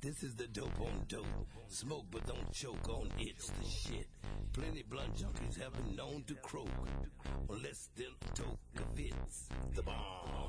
This is the dope on dope. Smoke but don't choke on it's the shit. Plenty blunt junkies have been known to croak on less than a toke of it's the bomb.